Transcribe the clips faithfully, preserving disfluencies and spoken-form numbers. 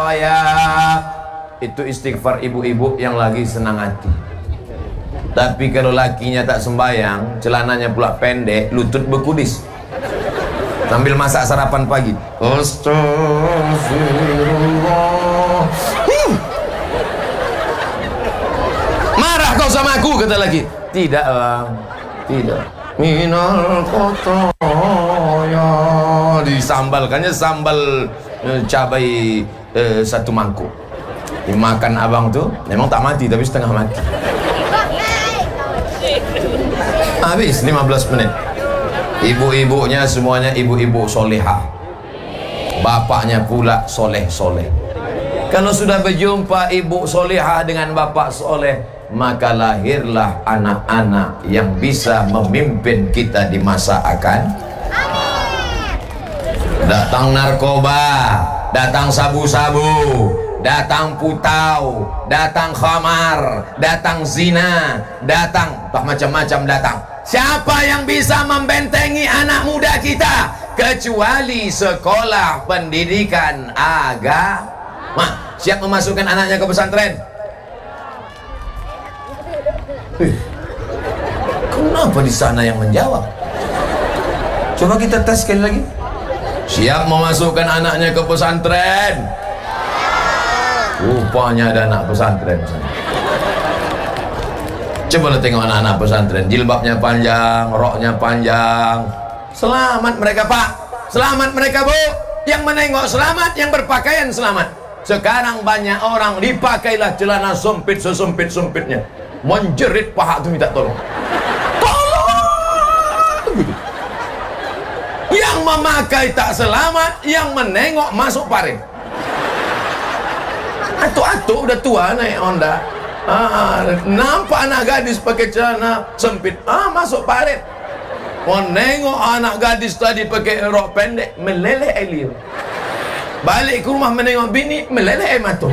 saya. Itu istighfar ibu-ibu yang lagi senang hati. Tapi kalau lakinya tak sembayang, celananya pula pendek, lutut berkudis, sambil masak sarapan pagi. Astagfirullah. Hmm. Marah kau sama aku, kata lagi. Tidak bang, tidak. Minal khotoya. Disambalkannya sambal eh, cabai eh, satu mangkuk. Dimakan abang tuh, memang tak mati tapi setengah mati. Habis lima belas menit. Ibu-ibunya semuanya ibu-ibu solehah, bapaknya pula soleh-soleh. Kalau sudah berjumpa ibu solehah dengan bapak soleh, maka lahirlah anak-anak yang bisa memimpin kita di masa akan. Datang narkoba, datang sabu-sabu, datang putau, datang khamar, datang zina, datang tak macam-macam datang. Siapa yang bisa membentengi anak muda kita kecuali sekolah pendidikan agama? Siap memasukkan anaknya ke pesantren? Eh, kenapa di sana yang menjawab? Coba kita tes sekali lagi. Siap memasukkan anaknya ke pesantren? Rupanya ada anak pesantren. Coba lo tengok anak-anak pesantren, jilbabnya panjang, roknya panjang. Selamat mereka pak, selamat mereka bu. Yang menengok selamat, yang berpakaian selamat. Sekarang banyak orang dipakailah celana sempit sesempit-sempitnya, menjerit paha tuh minta tolong. Tolong! Yang memakai tak selamat, yang menengok masuk parit. Atuk-atuk udah tua naik Honda. Ah, nampak anak gadis pakai celana sempit, ah masuk parit. Menengok anak gadis tadi pakai rok pendek, meleleh air liur. Balik ke rumah menengok bini, meleleh air mata.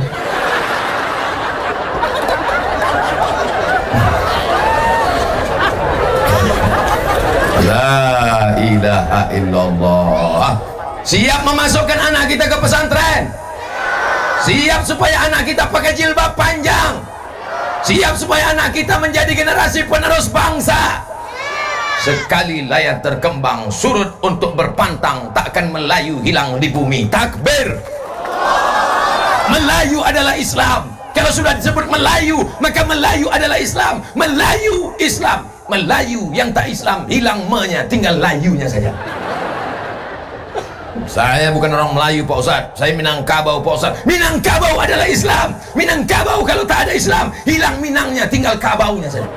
La ilaha illallah. Siap memasukkan anak kita ke pesantren? Siap supaya anak kita pakai jilbab panjang? Siap supaya anak kita menjadi generasi penerus bangsa? Sekali layar terkembang surut untuk berpantang, takkan Melayu hilang di bumi. Takbir. Melayu adalah Islam. Kalau sudah disebut Melayu, maka Melayu adalah Islam. Melayu Islam. Melayu yang tak Islam hilang me-nya, tinggal layunya saja. Saya bukan orang Melayu Pak Ustaz, saya Minangkabau Pak Ustaz. Minangkabau adalah Islam. Minangkabau kalau tak ada Islam, hilang Minangnya, tinggal kabaunya saja.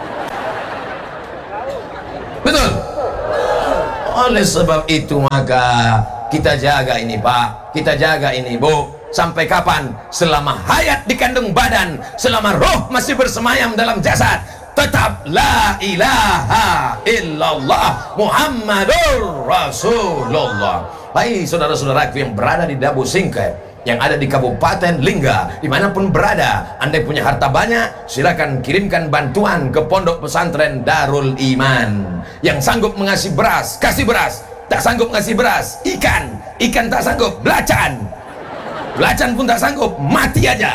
Betul? Oleh sebab itu maka kita jaga ini Pak, kita jaga ini Bu. Sampai kapan? Selama hayat di kandung badan, selama roh masih bersemayam dalam jasad, tetap la ilaha illallah Muhammadur Rasulullah. Baik saudara-saudaraku yang berada di Dabu Singkep, yang ada di Kabupaten Lingga, dimanapun berada, Anda punya harta banyak, silakan kirimkan bantuan ke Pondok Pesantren Darul Iman. Yang sanggup mengasih beras, kasih beras. Tak sanggup ngasih beras, ikan. Ikan tak sanggup, belacan. Belacan pun tak sanggup, mati aja.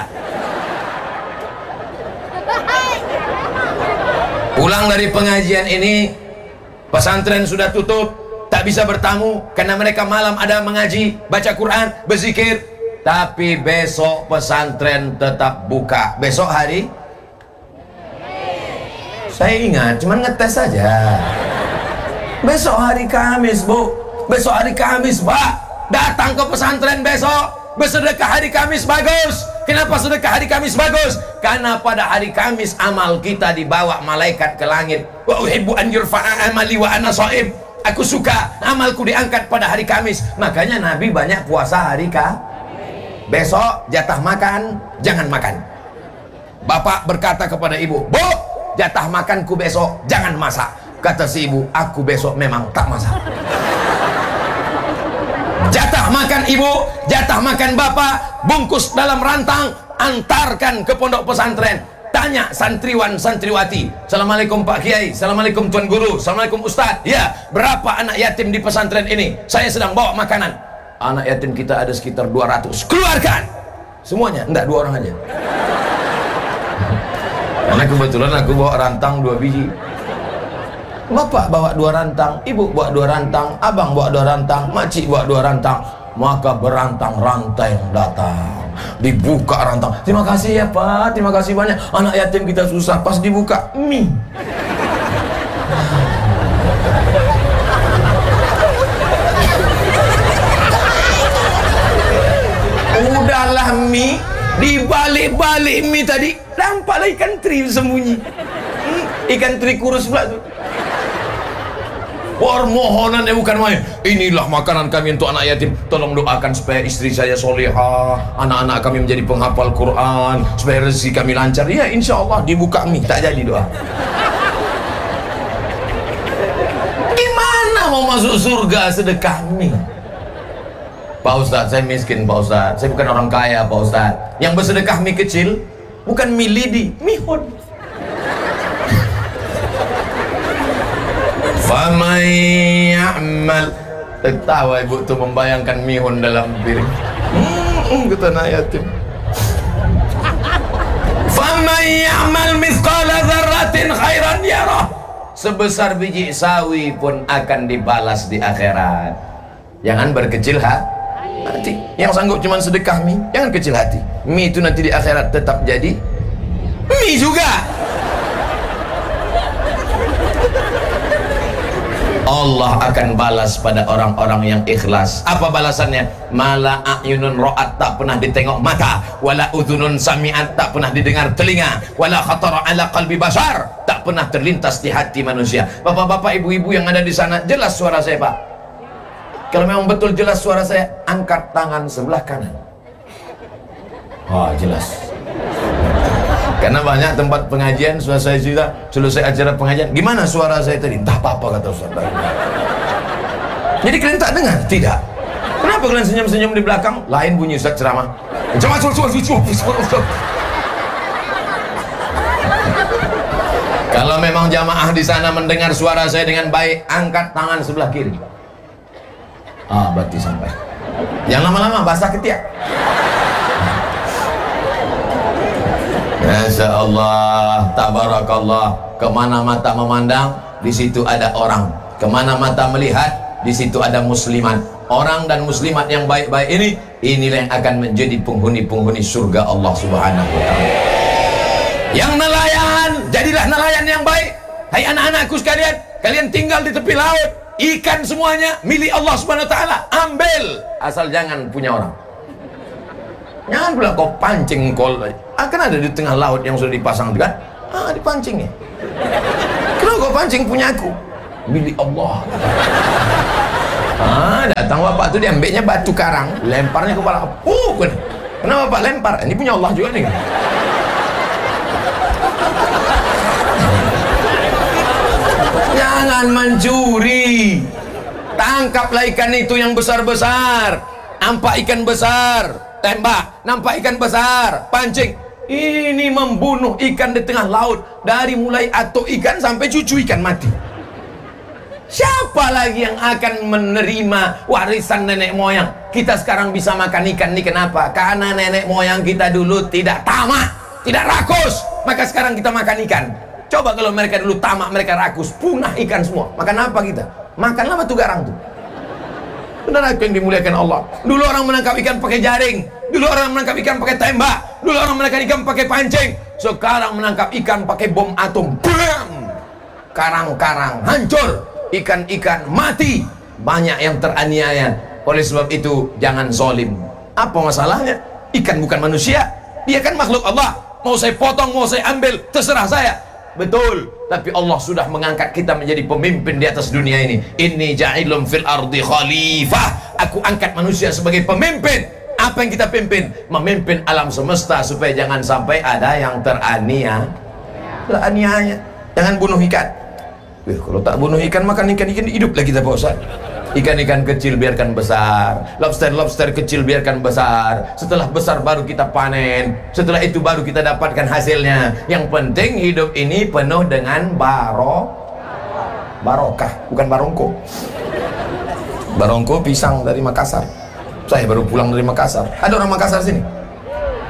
Pulang dari pengajian ini, pesantren sudah tutup, tak bisa bertamu karena mereka malam ada mengaji, baca Quran, berzikir. Tapi besok pesantren tetap buka. Besok hari, saya ingat cuman ngetes saja. Besok hari Kamis Bu, besok hari Kamis Pak, datang ke pesantren besok. Bersedekah hari Kamis bagus. Kenapa sedekah hari Kamis bagus? Karena pada hari Kamis amal kita dibawa malaikat ke langit. Wa uhibbu an yurfa'a amali wa ana shaim. Aku suka amalku diangkat pada hari Kamis. Makanya Nabi banyak puasa hari Kamis. Besok jatah makan, jangan makan. Bapak berkata kepada ibu, Bu, jatah makanku besok jangan masak. Kata si ibu, aku besok memang tak masak. Jatah makan ibu, jatah makan bapak, bungkus dalam rantang, antarkan ke pondok pesantren. Tanya santriwan santriwati, Assalamualaikum Pak Kiai, Assalamualaikum Tuan Guru, Assalamualaikum Ustadz. Ya, berapa anak yatim di pesantren ini? Saya sedang bawa makanan. Anak yatim kita ada sekitar dua ratus. Keluarkan. Semuanya? Enggak, dua orang aja. Karena kebetulan aku bawa rantang dua biji. Bapak bawa dua rantang, ibu bawa dua rantang, abang bawa dua rantang, makcik bawa dua rantang. Maka berantang rantai yang datang, dibuka rantang. Terima kasih ya Pak, terima kasih banyak. Anak yatim kita susah. Pas dibuka, mie. Udahlah mie, dibalik-balik mie tadi, nampaklah ikan teri sembunyi. Hmm, ikan teri kurus pula tuh. Permohonan yang bukan main. Inilah makanan kami untuk anak yatim. Tolong doakan supaya istri saya solehah, anak-anak kami menjadi penghafal Quran, supaya rezeki kami lancar. Ya insya Allah dibuka mie, tak jadi doa. Gimana mau masuk surga sedekah mie? Pak Ustadz, saya miskin Pak Ustadz. Saya bukan orang kaya Pak Ustadz. Yang bersedekah mie kecil bukan mie lidi, mihun. Faman ya'mal, tertawa ibu tuh membayangkan mihun dalam piring. Hmm, kata anak yatim. Faman ya'mal mithqala dzarratin khairan yarah. Sebesar biji sawi pun akan dibalas di akhirat. Jangan berkecil hati. Yang sanggup cuma sedekah mie, jangan kecil hati. Mie itu nanti di akhirat tetap jadi mie juga. Allah akan balas pada orang-orang yang ikhlas. Apa balasannya? Mala a'yunun ra'at, tak pernah ditengok mata, wala udhunun sami'at, tak pernah didengar telinga, wala khatara ala qalbi bashar, tak pernah terlintas di hati manusia. Bapak-bapak, ibu-ibu yang ada di sana, jelas suara saya Pak? Kalau memang betul jelas suara saya, angkat tangan sebelah kanan. Wah, jelas. Karena banyak tempat pengajian sudah saya cerita, selesai acara pengajian, gimana suara saya tadi? Entah apa-apa kata Ustaz. Jadi kalian tak dengar? Tidak. Kenapa kalian senyum-senyum di belakang? Lain bunyi Ustaz ceramah. Jangan Kalau memang jamaah di sana mendengar suara saya dengan baik, angkat tangan sebelah kiri. Ah, berarti sampai. Jangan lama-lama, basah ketiak. Masya Allah, tabarakallah. Kemana mata memandang, di situ ada orang. Kemana mata melihat, di situ ada muslimat. Orang dan muslimat yang baik-baik ini, inilah yang akan menjadi penghuni-penghuni surga Allah Subhanahu wa Ta'ala. Yang nelayan, jadilah nelayan yang baik. Hai anak-anakku sekalian, kalian tinggal di tepi laut, ikan semuanya milik Allah Subhanahu wa Ta'ala. Ambil, asal jangan punya orang. Jangan pula kau pancing kol. Akan ada di tengah laut yang sudah dipasang kan? Ah, dipancing ya. Kenapa kau pancing punya aku? Milik Allah. Ah, datang bapak tu dia ambilnya batu karang, lemparnya kepala. Oh, kenapa bapak lempar? Ini punya Allah juga nih. Jangan mencuri. Tangkaplah ikan itu yang besar-besar. Nampak ikan besar, tembak. Nampak ikan besar, pancing. Ini membunuh ikan di tengah laut, dari mulai atuk ikan sampai cucu ikan mati. Siapa lagi yang akan menerima warisan nenek moyang? Kita sekarang bisa makan ikan ini kenapa? Karena nenek moyang kita dulu tidak tamak, tidak rakus, maka sekarang kita makan ikan. Coba kalau mereka dulu tamak, mereka rakus, punah ikan semua. Makan apa kita? Makanlah batu garang tuh. Benar aku yang dimuliakan Allah. Dulu orang menangkap ikan pakai jaring, dulu orang menangkap ikan pakai tembak, dulu orang menangkap ikan pakai pancing. Sekarang menangkap ikan pakai bom atom. Bam! Karang-karang hancur, ikan-ikan mati, banyak yang teraniaya. Oleh sebab itu jangan zalim. Apa masalahnya? Ikan bukan manusia, dia kan makhluk Allah. Mau saya potong, mau saya ambil, terserah saya. Betul, tapi Allah sudah mengangkat kita menjadi pemimpin di atas dunia ini. Inni ja'ilum fil ardi khalifah. Aku angkat manusia sebagai pemimpin. Apa yang kita pimpin? Memimpin alam semesta supaya jangan sampai ada yang teraniaya. Teraniaya. Jangan bunuh ikan. Eh, kalau tak bunuh ikan, makan ikan-ikan hidup lagi kita Pak Ustaz. Ikan-ikan kecil biarkan besar, lobster-lobster kecil biarkan besar. Setelah besar baru kita panen. Setelah itu baru kita dapatkan hasilnya. Yang penting hidup ini penuh dengan baro barokah, bukan barongko. Barongko pisang dari Makassar. Saya baru pulang dari Makassar. Ada orang Makassar sini?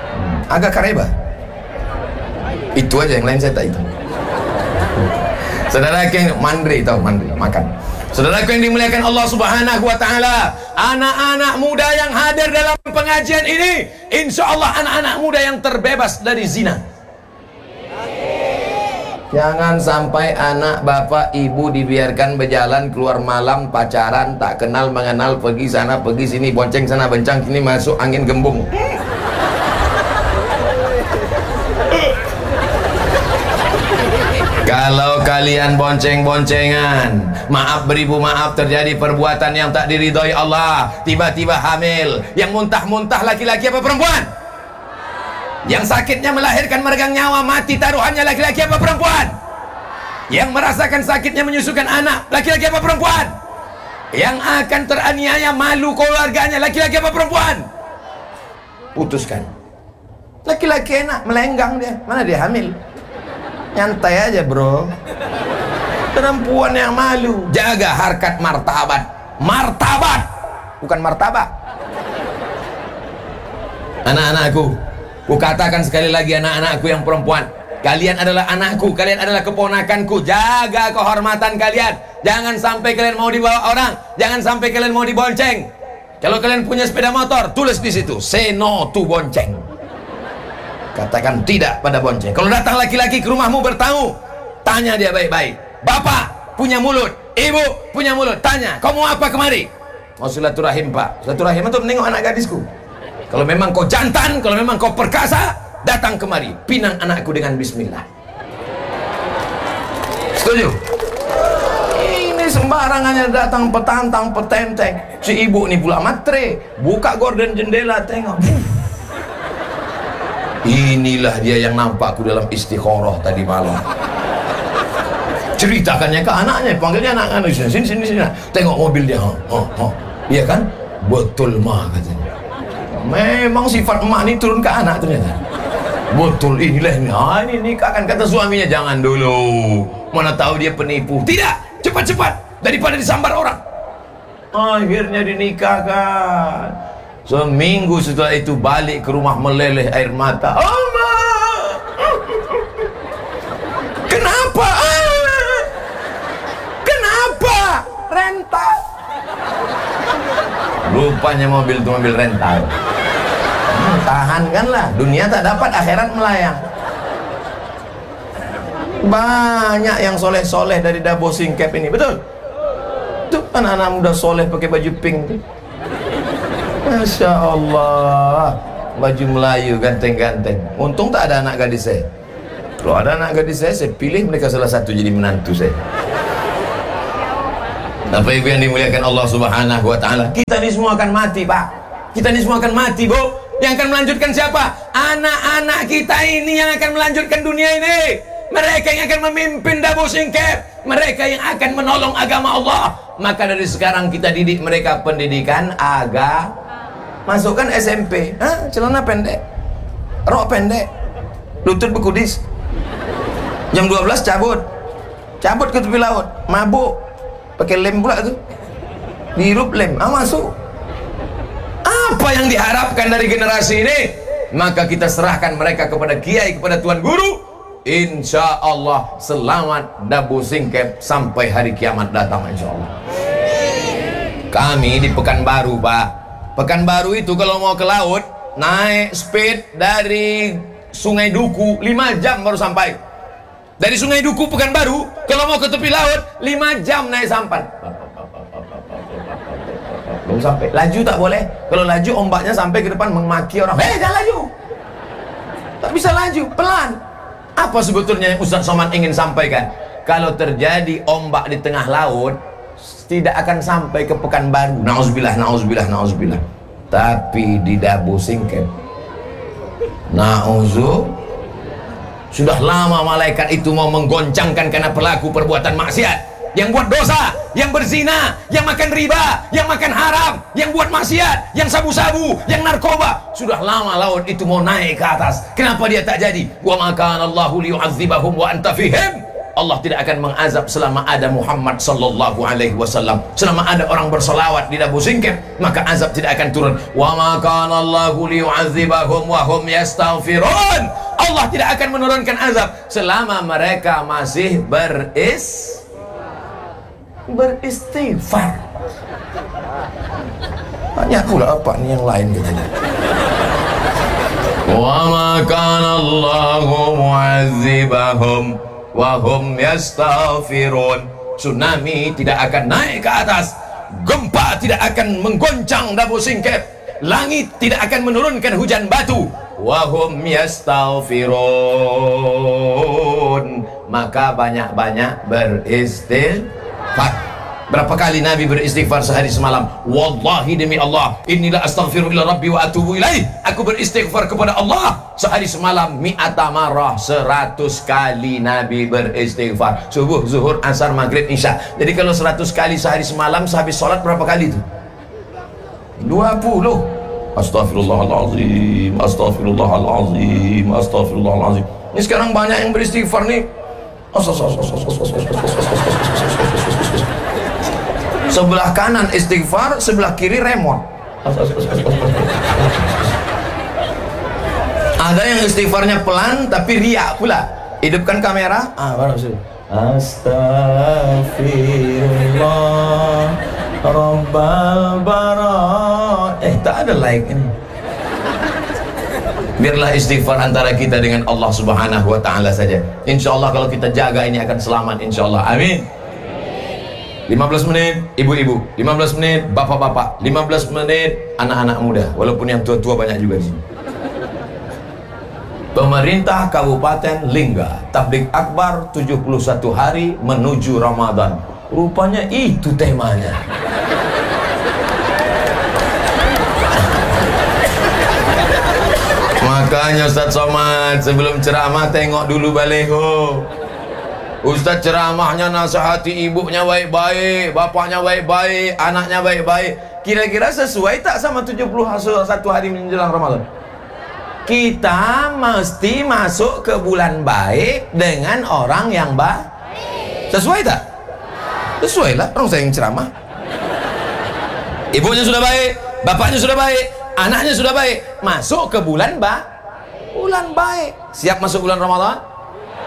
agak kareba. Itu aja, yang lain saya tak itu. Saudara yang mandri, tahu mandri makan. Saudara yang dimuliakan Allah Subhanahu wa taala, anak-anak muda yang hadir dalam pengajian ini, insya Allah anak-anak muda yang terbebas dari zina. Jangan sampai anak bapak ibu dibiarkan berjalan keluar malam pacaran, tak kenal mengenal, pergi sana pergi sini, bonceng sana bencang sini, masuk angin gembung. Kalau kalian bonceng-boncengan, maaf beribu maaf, terjadi perbuatan yang tak diridhoi Allah, tiba-tiba hamil, yang muntah-muntah laki-laki apa perempuan? Yang sakitnya melahirkan meregang nyawa, mati taruhannya laki-laki apa perempuan? Yang merasakan sakitnya menyusukan anak, laki-laki apa perempuan? Yang akan teraniaya malu keluarganya, laki-laki apa perempuan? Putuskan. Laki-laki enak, melenggang dia, mana dia hamil? Nyantai aja bro. Perempuan yang malu. Jaga harkat martabat. Martabat, bukan martabak. Anak-anakku, ku katakan sekali lagi, anak-anakku yang perempuan, kalian adalah anakku, kalian adalah keponakanku. Jaga kehormatan kalian. Jangan sampai kalian mau dibawa orang, jangan sampai kalian mau dibonceng. Kalau kalian punya sepeda motor, tulis di situ say no to bonceng. Katakan tidak pada bonceng. Kalau datang laki-laki ke rumahmu bertamu, tanya dia baik-baik. Bapak punya mulut, ibu punya mulut, tanya, kau mau apa kemari? Mau silaturahim pak. Silaturahim itu menengok anak gadisku. Kalau memang kau jantan, kalau memang kau perkasa, datang kemari, pinang anakku dengan bismillah. Setuju? Ini sembarangannya datang petantang petenteng. Si ibu ini pula matre, buka gorden jendela, tengok. Inilah dia yang nampakku dalam istikharah tadi malam. Ceritakannya ke anaknya, panggilnya anak-anak, sini sini sini. Tengok mobil dia, oh, oh, oh. Iya kan? Betul mah katanya. Memang sifat emak ini turun ke anak ternyata. Betul, inilah ini. Ah, ini nikahkan, kata suaminya. Jangan dulu, mana tahu dia penipu. Tidak, cepat-cepat daripada disambar orang. Akhirnya dinikahkan. Seminggu setelah itu balik ke rumah meleleh air mata. Oma, kenapa? Kenapa? Rental. Rupanya mobil itu mobil rental. Hmm, tahankanlah, dunia tak dapat, akhirat melayang. Banyak yang soleh-soleh dari Dabo Singkep ini, betul? Tuh anak-anak muda soleh pakai baju pink. Masya Allah, baju Melayu ganteng-ganteng. Untung tak ada anak gadis saya. Kalau ada anak gadis saya, saya pilih mereka salah satu jadi menantu saya. Bapak Ibu yang dimuliakan Allah Subhanahu wa taala, kita ini semua akan mati, Pak. Kita ini semua akan mati, Bu. Yang akan melanjutkan siapa? Anak-anak kita ini yang akan melanjutkan dunia ini. Mereka yang akan memimpin Dabo Singkep, mereka yang akan menolong agama Allah. Maka dari sekarang kita didik mereka pendidikan agama. Masukkan S M P, hah? Celana pendek, rok pendek, lutut berkudis. Jam dua belas cabut, cabut ke tepi laut, mabuk, pakai lem pula tuh, dihirup lem, ah masuk. Apa yang diharapkan dari generasi ini? Maka kita serahkan mereka kepada kiai, kepada tuan guru. Insya Allah selamat Dabo Singkep sampai hari kiamat datang, insya Allah. Kami di Pekanbaru, Pak. Pekanbaru itu kalau mau ke laut naik speed dari Sungai Duku lima jam baru sampai. Dari Sungai Duku Pekanbaru kalau mau ke tepi laut lima jam naik sampan. Belum sampai. Laju tak boleh. Kalau laju ombaknya sampai ke depan memaki orang. Eh, jangan laju. Tak bisa laju, pelan. Apa sebetulnya yang Ustaz Somad ingin sampaikan? Kalau terjadi ombak di tengah laut, tidak akan sampai ke Pekanbaru. Nauzubillah, nauzubillah, nauzubillah. Tapi di Dabo Singkep, nauzu, sudah lama malaikat itu mau menggoncangkan karena pelaku perbuatan maksiat, yang buat dosa, yang berzina, yang makan riba, yang makan haram, yang buat maksiat, yang sabu-sabu, yang narkoba. Sudah lama laut itu mau naik ke atas. Kenapa dia tak jadi? Wa ma kana Allahu liyu'adzibahum wa anta fihim. Allah tidak akan mengazab selama ada Muhammad sallallahu alaihi wasallam. Selama ada orang berselawat di Dabu Singkep, maka azab tidak akan turun. Wa ma kana Allahu liyu'adzibahum wa hum yastaghfirun. Allah tidak akan menurunkan azab selama mereka masih beris beristighfar. Banyak pula apa nih yang lain katanya. Wa ma kana Allahu mu'adzibahum wa hum yastaghfirun. Tsunami tidak akan naik ke atas, gempa tidak akan menggoncang Dabu Singkep, langit tidak akan menurunkan hujan batu. Wa hum yastaghfirun. Maka banyak-banyak beristighfar. Berapa kali Nabi beristighfar sehari semalam? Wallahi demi Allah, inilah astaghfiru ila rabbi wa atubu ilaih. Aku beristighfar kepada Allah sehari semalam mi'ata marrah, seratus kali Nabi beristighfar. Subuh, zuhur, asar, maghrib, isya. Jadi kalau seratus kali sehari semalam, sehabis sholat berapa kali itu? dua puluh. Astaghfirullahaladzim, astaghfirullahaladzim, astaghfirullahaladzim. Ini sekarang banyak yang beristighfar nih. Sebelah kanan istighfar, sebelah kiri remote. Ada yang istighfarnya pelan tapi riak pula. Hidupkan kamera. Ah, baru sih. Astaghfirullah Rabbal bara. Eh, tak ada like ini. Biarlah istighfar antara kita dengan Allah Subhanahu wa taala saja. Insyaallah kalau kita jaga ini akan selamat insyaallah. Amin. lima belas menit ibu-ibu, lima belas menit bapak-bapak, lima belas menit anak-anak muda, walaupun yang tua-tua banyak juga di sini. Pemerintah Kabupaten Lingga tablik akbar tujuh puluh satu hari menuju Ramadan. Rupanya itu temanya. Makanya Ustaz Somad sebelum ceramah tengok dulu baleho. Ustaz ceramahnya nasihati ibunya baik-baik, bapaknya baik-baik, anaknya baik-baik. Kira-kira sesuai tak sama tujuh puluh satu hari menjelang Ramadan? Kita mesti masuk ke bulan baik dengan orang yang baik. Sesuai tak? Sesuai lah, orang saya yang ceramah. Ibunya sudah baik, bapaknya sudah baik, anaknya sudah baik. Masuk ke bulan baik. Bulan baik. Siap masuk bulan Ramadan?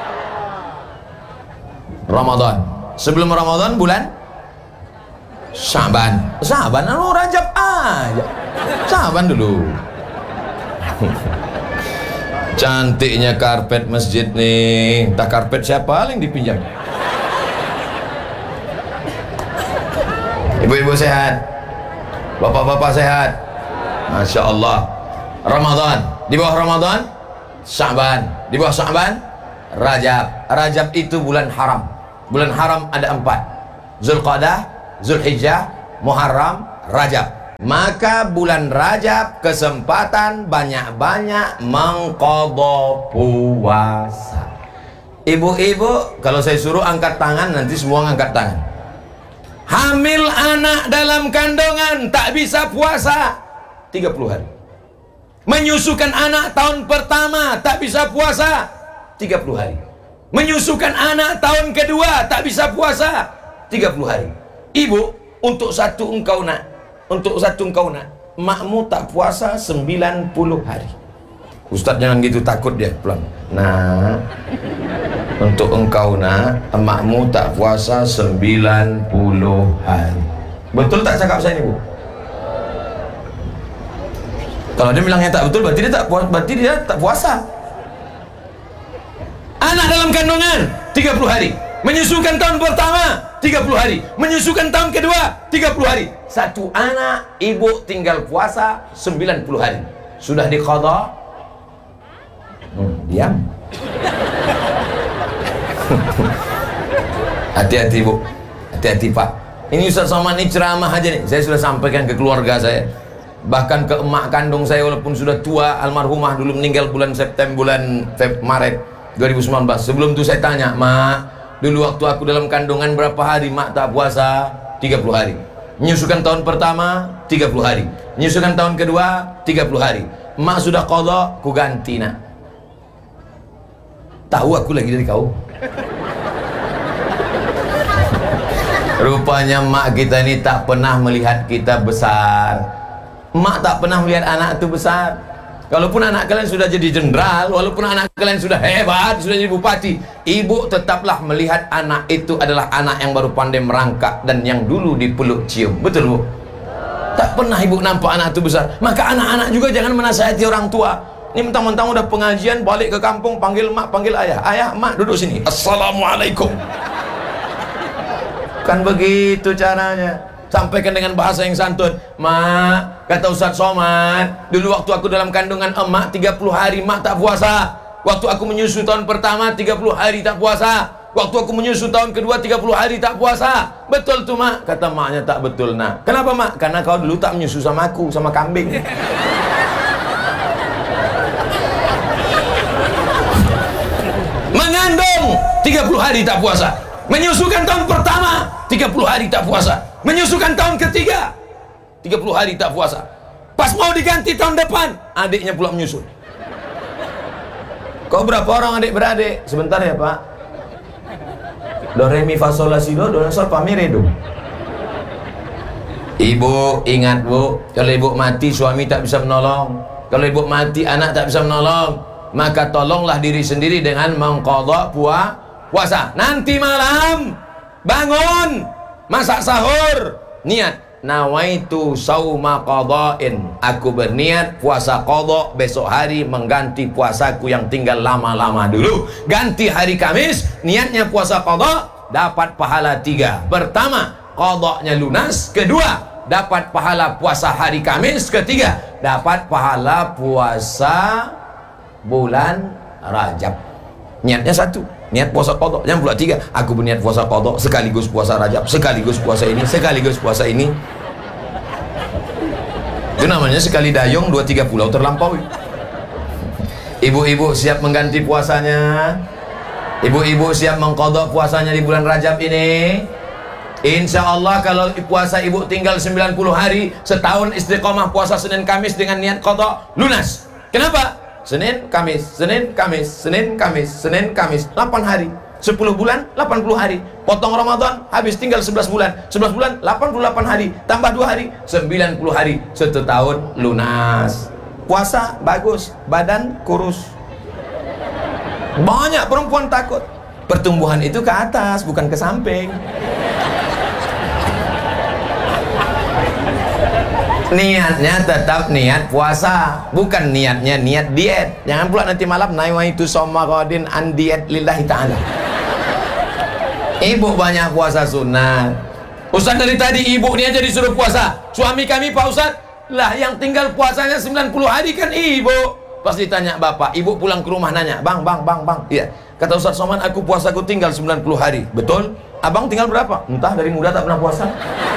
Ramadan. Sebelum Ramadan bulan Syaban. Syaban anu Rajab aja. Syaban dulu. Cantiknya karpet masjid nih. Tak karpet siapa yang dipinjam? Ibu-ibu sehat, bapak-bapak sehat, Masya Allah. Ramadan, di bawah Ramadan Syaban, di bawah Syaban Rajab. Rajab itu bulan haram. Bulan haram ada empat: Zulqa'dah, Zulhijjah, Muharram, Rajab. Maka bulan Rajab kesempatan banyak-banyak mengqadha puasa. Ibu-ibu, kalau saya suruh angkat tangan, nanti semua angkat tangan. Hamil anak dalam kandungan tak bisa puasa tiga puluh hari. Menyusukan anak tahun pertama tak bisa puasa tiga puluh hari. Menyusukan anak tahun kedua tak bisa puasa tiga puluh hari. Ibu, untuk satu engkau nak, untuk satu engkau nak, makmu tak puasa sembilan puluh hari. Ustaz jangan gitu, takut dia pelan. Nah, untuk engkau nak, emakmu tak puasa sembilan puluh hari. Betul tak cakap saya ini, Bu? Kalau dia bilangnya tak betul, berarti dia tak puasa, berarti dia tak puasa. Anak dalam kandungan tiga puluh hari, menyusukan tahun pertama tiga puluh hari, menyusukan tahun kedua tiga puluh hari. Satu anak ibu tinggal puasa sembilan puluh hari. Sudah diqadha? Hmm, diam. Hati-hati, Bu. Hati-hati, Pak. Ini Ustaz Somad ini ceramah aja nih. Saya sudah sampaikan ke keluarga saya, bahkan ke emak kandung saya, walaupun sudah tua, almarhumah, dulu meninggal bulan September, bulan Feb Maret dua ribu sembilan belas. Sebelum itu saya tanya, Mak, dulu waktu aku dalam kandungan berapa hari Mak tak puasa? tiga puluh hari. Menyusukan tahun pertama tiga puluh hari, menyusukan tahun kedua tiga puluh hari. Mak sudah qadha, ku ganti nak. Tahu aku lagi dari kau. Rupanya mak kita ini tak pernah melihat kita besar. Mak tak pernah melihat anak itu besar. Walaupun anak kalian sudah jadi jenderal, walaupun anak kalian sudah hebat, sudah jadi bupati, ibu tetaplah melihat anak itu adalah anak yang baru pandai merangkak dan yang dulu dipeluk cium. Betul, Bu? Tak pernah ibu nampak anak itu besar. Maka anak-anak juga jangan menasihati orang tua. Ini mentang-mentang udah pengajian, balik ke kampung, panggil mak, panggil ayah. Ayah, mak, duduk sini. Assalamualaikum. Kan begitu caranya. Sampaikan dengan bahasa yang santun. Mak, kata Ustaz Somad, dulu waktu aku dalam kandungan emak tiga puluh hari mak tak puasa. Waktu aku menyusu tahun pertama tiga puluh hari tak puasa. Waktu aku menyusu tahun kedua tiga puluh hari tak puasa. Betul tuh mak. Kata maknya tak betul nak. Kenapa mak? Karena kau dulu tak menyusu sama aku, sama kambing. Mengandung tiga puluh hari tak puasa. Menyusukan tahun pertama tiga puluh hari tak puasa. Menyusukan tahun ketiga tiga puluh hari tak puasa. Pas mau diganti tahun depan, adiknya pula menyusul. Kau berapa orang adik beradik? Sebentar ya pak. Do re mi fa sol la si do, do re sol fa mi re do. Ibu ingat bu, kalau ibu mati suami tak bisa menolong. Kalau ibu mati anak tak bisa menolong. Maka tolonglah diri sendiri dengan mengqadha puasa. Nanti malam bangun, masak sahur, niat nawaitu sauma qadhain. Aku berniat puasa qadha besok hari mengganti puasaku yang tinggal lama-lama dulu. Ganti hari Kamis, niatnya puasa qadha, dapat pahala tiga. Pertama, qadhanya lunas. Kedua, dapat pahala puasa hari Kamis. Ketiga, dapat pahala puasa bulan Rajab. Niatnya satu, niat puasa qadha. Yang pula tiga, aku berniat puasa qadha sekaligus puasa Rajab, sekaligus puasa ini, sekaligus puasa ini. Itu namanya sekali dayung dua tiga pulau terlampaui. Ibu-ibu siap mengganti puasanya? Ibu-ibu siap mengqadha puasanya di bulan Rajab ini? Insya Allah kalau puasa ibu tinggal sembilan puluh hari, setahun istiqomah puasa Senin Kamis dengan niat qadha, lunas. Kenapa? Senin, Kamis, Senin, Kamis, Senin, Kamis, Senin, Kamis, delapan hari. sepuluh bulan, delapan puluh hari. Potong Ramadan, habis tinggal sebelas bulan. sebelas bulan, delapan puluh delapan hari. Tambah dua hari, sembilan puluh hari. Satu tahun lunas. Puasa bagus, badan kurus. Banyak perempuan takut. Pertumbuhan itu ke atas, bukan ke samping. Niatnya tetap niat puasa, bukan niatnya niat diet. Jangan pula nanti malam nawaitu shauma ghadin an diet lillahi ta'ala. Ibu banyak puasa sunat. Ustaz dari tadi ibu ni aja disuruh puasa. Suami kami Pak Ustaz, lah yang tinggal puasanya sembilan puluh hari kan ibu. Pas ditanya bapak, ibu pulang ke rumah nanya, "Bang, bang, bang, bang." Iya. Kata Ustaz Somad, "Aku puasaku tinggal sembilan puluh hari." "Betul? Abang tinggal berapa?" "Entah, dari muda tak pernah puasa."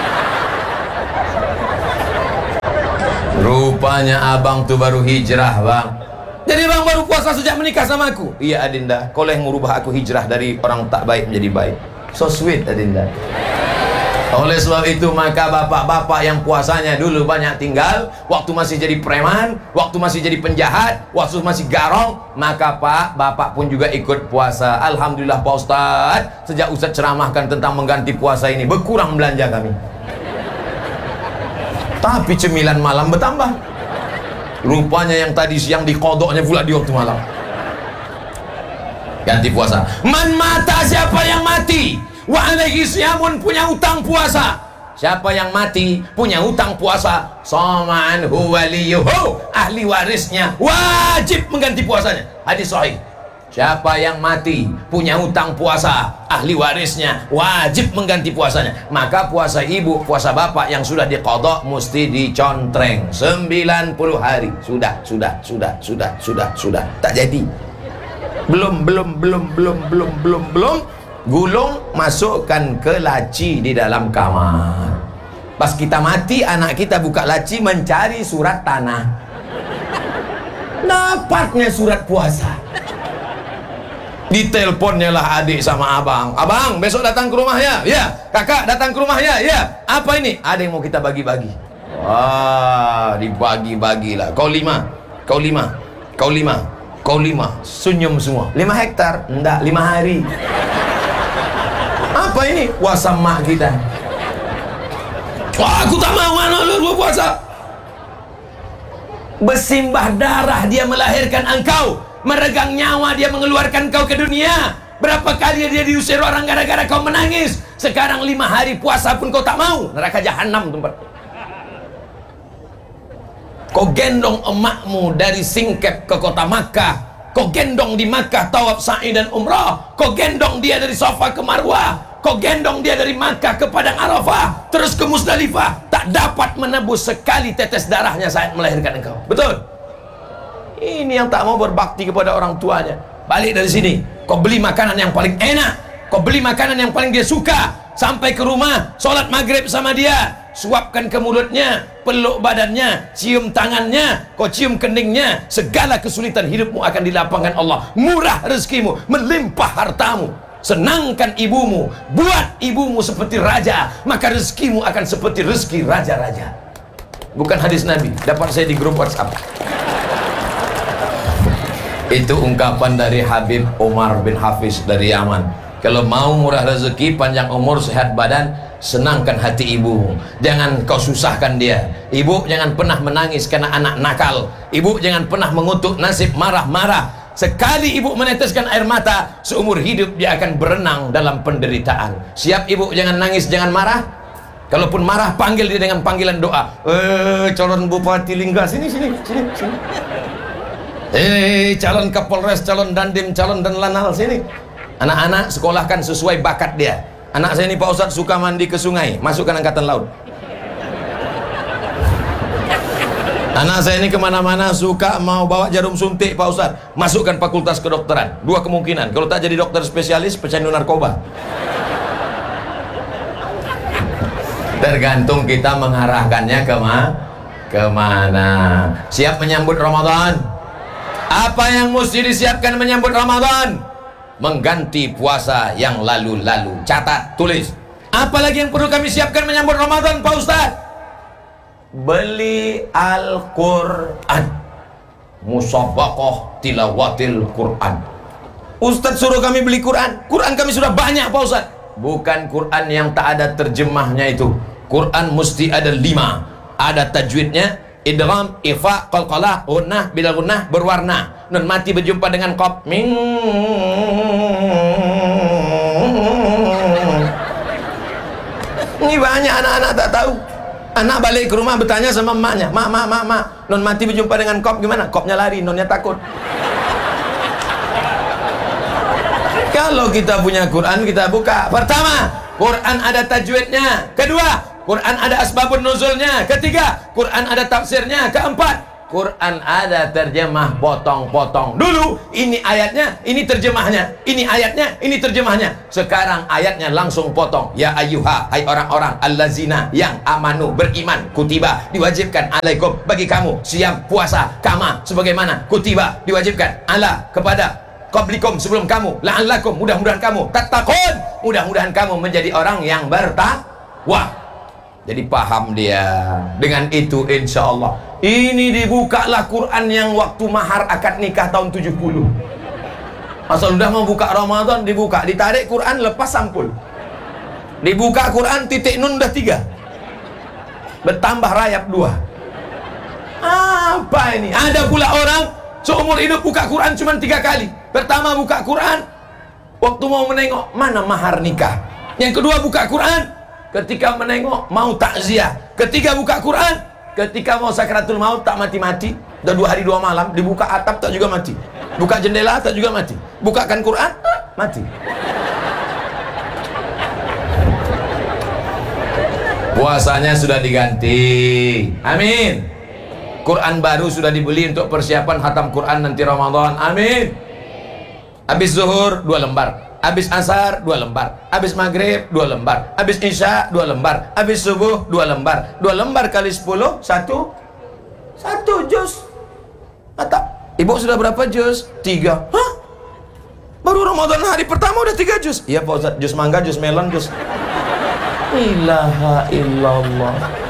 Rupanya abang tuh baru hijrah bang. Jadi bang baru puasa sejak menikah sama aku. Iya Adinda, kau yang merubah aku hijrah dari orang tak baik menjadi baik. So sweet Adinda. Oleh sebab itu maka bapak-bapak yang puasanya dulu banyak tinggal, waktu masih jadi preman, waktu masih jadi penjahat, waktu masih garong, maka pak, bapak pun juga ikut puasa. Alhamdulillah Pak Ustadz, sejak Ustadz ceramahkan tentang mengganti puasa ini, berkurang belanja kami. Tapi cemilan malam bertambah. Rupanya yang tadi siang dikodoknya pula di waktu malam. Ganti puasa. Man mata, siapa yang mati, wa alaihi siyamun, punya utang puasa. Siapa yang mati punya utang puasa, sama'an huwaliyuhu, ahli warisnya wajib mengganti puasanya. Hadis sahih. Siapa yang mati punya hutang puasa, ahli warisnya wajib mengganti puasanya. Maka puasa ibu, puasa bapak yang sudah diqadha mesti dicontreng sembilan puluh hari. Sudah, sudah, sudah, sudah, sudah, sudah. Tak jadi. Belum, belum, belum, belum, belum, belum, belum. Gulung, masukkan ke laci di dalam kamar. Pas kita mati, anak kita buka laci mencari surat tanah. Dapatnya surat puasa. Diteleponnya lah adik sama abang. "Abang, besok datang ke rumah ya?" "Ya." "Kakak datang ke rumah ya?" "Ya." "Apa ini?" "Ada yang mau kita bagi-bagi." Wah, dibagi-bagilah. Kau lima, kau lima, kau lima, kau lima. Senyum semua. Lima hektar? Enggak, lima hari. Apa Apa ini? Puasa mak kita. Wah, aku tak mau anak lu puasa. Bersimbah darah dia melahirkan engkau, meregang nyawa dia mengeluarkan kau ke dunia. Berapa kali dia diusir orang gara-gara kau menangis. Sekarang lima hari puasa pun kau tak mau. Neraka jahanam tempat. Kau gendong emakmu dari Singkep ke kota Makkah. Kau gendong di Makkah tawaf sa'i dan umrah. Kau gendong dia dari Safa ke Marwah. Kau gendong dia dari Makkah ke Padang Arafah, terus ke Musdalifah. Tak dapat menebus sekali tetes darahnya saat melahirkan engkau. Betul? Ini yang tak mau berbakti kepada orang tuanya. Balik dari sini, kau beli makanan yang paling enak, kau beli makanan yang paling dia suka. Sampai ke rumah, sholat maghrib sama dia, suapkan ke mulutnya, peluk badannya, cium tangannya, kau cium keningnya. Segala kesulitan hidupmu akan dilapangkan Allah. Murah rezekimu, melimpah hartamu. Senangkan ibumu, buat ibumu seperti raja, maka rezekimu akan seperti rezeki raja-raja. Bukan hadis Nabi, dapat saya di grup WhatsApp. Itu ungkapan dari Habib Umar bin Hafiz dari Yaman. Kalau mau murah rezeki, panjang umur, sehat badan, senangkan hati ibumu. Jangan kau susahkan dia. Ibu jangan pernah menangis karena anak nakal. Ibu jangan pernah mengutuk nasib marah-marah. Sekali ibu meneteskan air mata, seumur hidup dia akan berenang dalam penderitaan. Siap ibu, jangan nangis, jangan marah. Kalaupun marah, panggil dia dengan panggilan doa. Eh, calon Bupati Lingga, sini, sini, sini, sini. Eh, calon Kapolres, calon Dandim, calon dan Lanal, sini. Anak-anak sekolahkan sesuai bakat dia. Anak saya ini Pak Ustadz suka mandi ke sungai, masukkan angkatan laut. Anak saya ini kemana-mana suka mau bawa jarum suntik Pak Ustadz, masukkan fakultas kedokteran. Dua kemungkinan, kalau tak jadi dokter spesialis, pecandu narkoba. Tergantung kita mengarahkannya kema kemana. Siap menyambut Ramadan? Apa yang mesti disiapkan menyambut Ramadan? Mengganti puasa yang lalu-lalu. Catat, tulis. Apalagi yang perlu kami siapkan menyambut Ramadan Pak Ustadz? Beli Al-Quran, musabaqah tilawatil Quran. Ustadz suruh kami beli Quran. Quran kami sudah banyak Pak Ustadz. Bukan Quran yang tak ada terjemahnya itu. Quran mesti ada lima. Ada tajwidnya, idgham, ifa, qalqalah, gunnah, bila gunnah, berwarna. Nun mati berjumpa dengan qaf. Min. Ini banyak anak-anak tak tahu. Anak balik ke rumah bertanya sama emaknya, mak, mak, mak, mak, non mati berjumpa dengan kop gimana? Kopnya lari, nonnya takut. Kalau kita punya Quran, kita buka. Pertama, Quran ada tajwidnya. Kedua, Quran ada asbabun nuzulnya. Ketiga, Quran ada tafsirnya. Keempat, Quran ada terjemah potong-potong. Dulu ini ayatnya, ini terjemahnya. Ini ayatnya, ini terjemahnya. Sekarang ayatnya langsung potong. Ya ayyuha, hai orang-orang allazina yang amanu, beriman, kutiba, diwajibkan alaikum, bagi kamu siam puasa kama sebagaimana kutiba, diwajibkan ala kepada qablikum, sebelum kamu, la'allakum, mudah-mudahan kamu tattaqun, mudah-mudahan kamu menjadi orang yang bertakwa. Jadi paham dia. Dengan itu insya Allah ini dibukalah Quran yang waktu mahar akad nikah tahun tujuh puluh. Asal udah mau buka Ramadan, dibuka, ditarik Quran, lepas sampul. Dibuka Quran, titik nun udah tiga, bertambah rayap dua. Apa ini? Ada pula orang seumur hidup buka Quran cuma tiga kali. Pertama buka Quran waktu mau menengok mana mahar nikah. Yang kedua buka Quran ketika menengok mau takziah. Ketiga buka Quran ketika mau sakratul maut, tak mati-mati. Udah dua hari dua malam, dibuka atap tak juga mati, buka jendela tak juga mati, bukakan Quran mati. Puasanya sudah diganti, amin. Quran baru sudah dibeli untuk persiapan khatam Quran nanti Ramadan, amin. Habis zuhur dua lembar, habis asar dua lembar, habis maghrib dua lembar, habis isya dua lembar, habis subuh dua lembar. Dua lembar kali sepuluh, satu satu juz. Atap, ibu sudah berapa juz? Tiga. Hah? Baru Ramadan hari pertama udah tiga juz? Iya Pak Ustadz, juz mangga, juz melon, juz. Ilaha illallah.